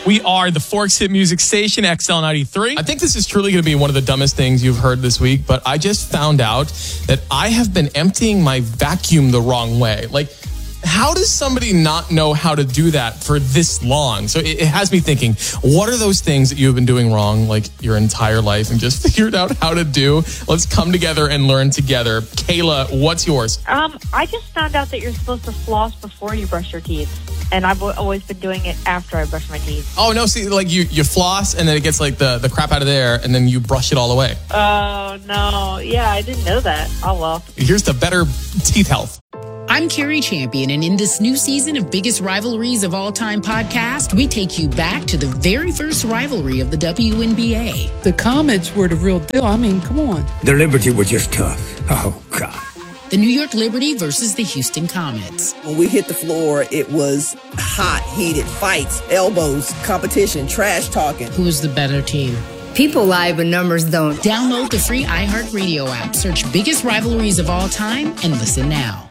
We are the Forks Hit Music Station, XL93. I think this is truly going to be one of the dumbest things you've heard this week, but I just found out that I have been emptying my vacuum the wrong way. Like, how does somebody not know how to do that for this long? So it has me thinking, what are those things that you've been doing wrong like your entire life and just figured out how to do? Let's come together and learn together. Kayla, what's yours? I just found out that you're supposed to floss before you brush your teeth. And I've always been doing it after I brush my teeth. Oh, no, see, like you floss and then it gets like the crap out of there and then you brush it all away. Oh, no. Yeah, I didn't know that. Oh, well. Here's the better teeth health. I'm Carrie Champion, and in this new season of Biggest Rivalries of All Time podcast, we take you back to the very first rivalry of the WNBA. The Comets were the real deal. I mean, come on. The Liberty were just tough. Oh, God. The New York Liberty versus the Houston Comets. When we hit the floor, it was hot, heated fights, elbows, competition, trash talking. Who was the better team? People lie, but numbers don't. Download the free iHeartRadio app, search Biggest Rivalries of All Time, and listen now.